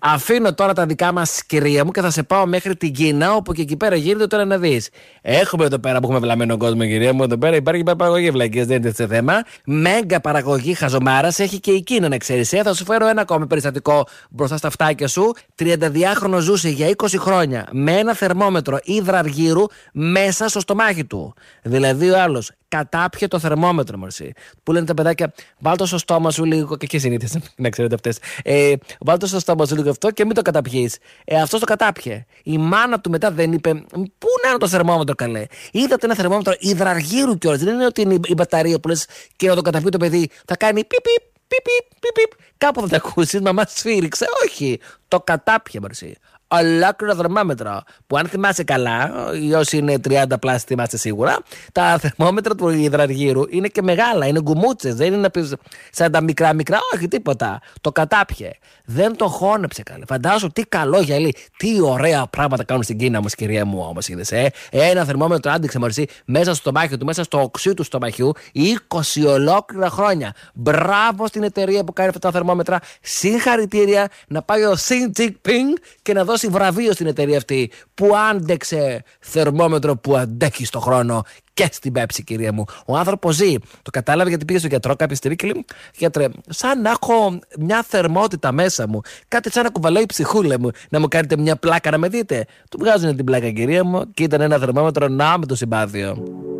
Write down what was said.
Αφήνω τώρα τα δικά μας, κυρία μου, και θα σε πάω μέχρι την Κίνα, όπου και εκεί πέρα γίνεται τώρα να δεις. Έχουμε εδώ πέρα που έχουμε βλαμμένο κόσμο, κυρία μου. Εδώ πέρα υπάρχει παραγωγή βλακίας, δεν είναι σε θέμα. Μέγα παραγωγή χαζομάρας έχει και η Κίνα, να ξέρεις. Θα σου φέρω ένα ακόμη περιστατικό μπροστά στα αυτάκια σου. 32χρονο ζούσε για 20 χρόνια με ένα θερμόμετρο υδραργύρου μέσα στο στομάχι του. Δηλαδή ο άλλος κατάπιε το θερμόμετρο, μωρσί. Που λένε τα παιδάκια, βάλτε στο στόμα σου λίγο. Και συνήθειες, να ξέρετε αυτές. Βάλτε στο στόμα σου λίγο αυτό και μην το καταπιείς. Αυτό το κατάπιε. Η μάνα του μετά δεν είπε, πού να είναι το θερμόμετρο, καλέ. Είδατε ένα θερμόμετρο υδραργύρου κιόλας. Δεν είναι ότι είναι η μπαταρία που λες και να το καταπιεί το παιδί θα κάνει πιπ, πιπ, πιπ. Κάπου θα τα ακούσεις, μαμά σφύριξε. Όχι. Το κατάπιε, μωρσί. Ολόκληρο θερμόμετρο. Που αν θυμάσαι καλά, ή όσοι είναι 30 πλάσι θυμάστε σίγουρα, τα θερμόμετρα του υδραργύρου είναι και μεγάλα, είναι γκουμούτσες. Δεν είναι σαν τα μικρά, όχι τίποτα. Το κατάπιε. Δεν το χώνεψε καλέ. Φαντάζομαι τι καλό γυαλί. Τι ωραία πράγματα κάνουν στην Κίνα όμως, κυρία μου, όμως είδες. Ένα θερμόμετρο άντυξε μωρσί μέσα στο στομάχι του, μέσα στο οξύ του στομαχιού, 20 ολόκληρα χρόνια. Μπράβο στην εταιρεία που κάνει αυτά τα θερμόμετρα. Συγχαρητήρια. Να πάει ο Xi Jinping και να δώσει βραβείο στην εταιρεία αυτή που άντεξε θερμόμετρο που αντέχει στο χρόνο και στην Πέψη, κυρία μου. Ο άνθρωπος ζει. Το κατάλαβε γιατί πήγε στον γιατρό κάποια στιγμή και λέει: Γιατρέ, σαν να έχω μια θερμότητα μέσα μου. Κάτι σαν να κουβαλάει η ψυχούλα μου. Να μου κάνετε μια πλάκα να με δείτε. Του βγάζουν την πλάκα, κυρία μου, και ήταν ένα θερμόμετρο να με το συμπάθειο.